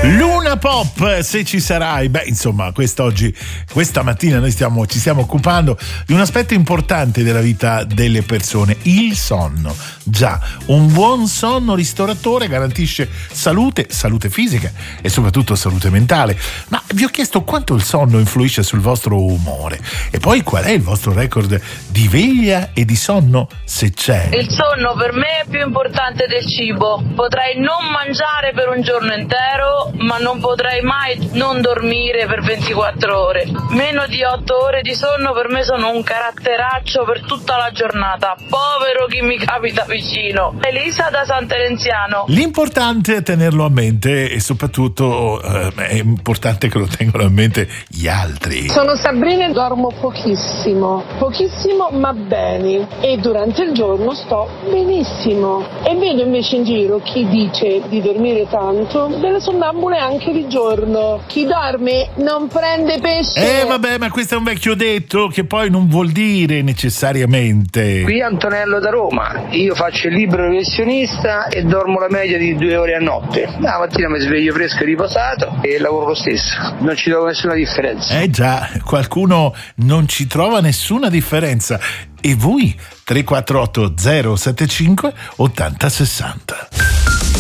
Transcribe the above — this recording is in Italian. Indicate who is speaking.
Speaker 1: Luna Pop, se ci sarai. Beh, insomma, questa mattina noi ci stiamo occupando di un aspetto importante della vita delle persone, il sonno. Già, un buon sonno ristoratore garantisce salute fisica e soprattutto salute mentale. Ma vi ho chiesto quanto il sonno influisce sul vostro umore e poi qual è il vostro record di veglia e di sonno, se c'è.
Speaker 2: Il sonno per me è più importante del cibo. Potrei non mangiare per un giorno intero, ma non potrei mai non dormire per 24 ore. Meno di 8 ore di sonno per me sono un caratteraccio per tutta la giornata. Povero chi mi capita vicino. Elisa da Sant'Erenziano.
Speaker 1: L'importante è tenerlo a mente e soprattutto è importante che lo tengano a mente gli altri.
Speaker 3: Sono Sabrina e dormo pochissimo ma bene, e durante il giorno sto benissimo. E vedo invece in giro chi dice di dormire tanto, delle sonnambule anche di giorno. Chi dorme non prende pesce.
Speaker 1: Vabbè, ma questo è un vecchio detto che poi non vuol dire necessariamente.
Speaker 4: Qui Antonello da Roma, io faccio il libero professionista e dormo la media di 2 ore a notte. La mattina mi sveglio fresco e riposato e lavoro lo stesso, non ci trovo nessuna differenza.
Speaker 1: Già, qualcuno non ci trova nessuna differenza. E voi? 348 075 8060.